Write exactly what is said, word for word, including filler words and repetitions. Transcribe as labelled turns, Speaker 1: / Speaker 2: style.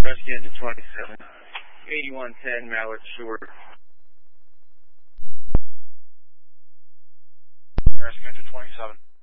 Speaker 1: Rescue Engine twenty-seven, eighty-one ten Mallard Shore.
Speaker 2: Rescue Engine twenty-seven.